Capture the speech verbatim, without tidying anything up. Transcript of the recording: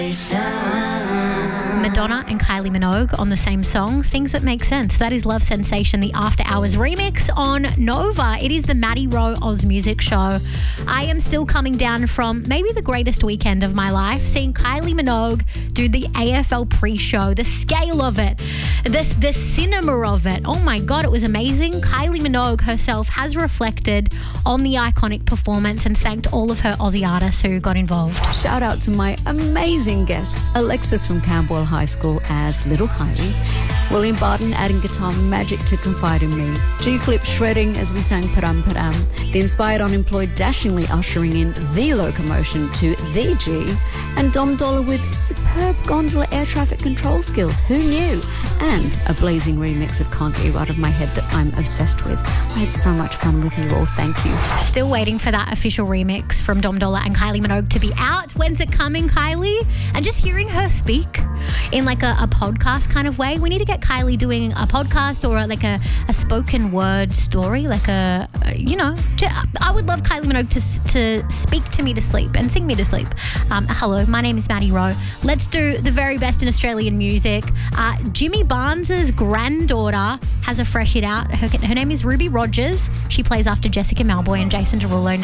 Madonna and Kylie Minogue on the same song, Things That Make Sense. That is Love Sensation, the After Hours remix on Nova. It is the Maddie Rowe Oz Music Show. I am still coming down from maybe the greatest weekend of my life, seeing Kylie Minogue do the A F L pre-show, the scale of it, the, the cinema of it. Oh my God, it was amazing. Kylie Minogue herself has reflected on the iconic performance and thanked all of her Aussie artists who got involved. Shout out to my amazing guests, Alexis from Camberwell High School as Little Kylie, William Barton adding guitar magic to Confide in Me, G-Flip shredding as we sang Param Param, the inspired unemployed dashingly ushering in the locomotion to the G, and Dom Dollar with superb gondola air traffic control skills, who knew, and a blazing remix of Can't Get You Out of My Head that I'm obsessed with. I had so much fun with you all, thank you. Still waiting for that official remix from Dom Dollar and Kylie Minogue to be out. When's it coming, Kylie? And just hearing her speak in like a, a podcast kind of way. We need to get Kylie doing a podcast or a, like a, a spoken word story, like a, a you know, I would love Kylie Minogue to, to speak to me to sleep and sing me to sleep. Um, hello, my name is Maddie Rowe. Let's do the very best in Australian music. Uh, Jimmy Barnes's granddaughter has a fresh hit out. Her, her name is Ruby Rogers. She plays after Jessica Malboy and Jason Derulo.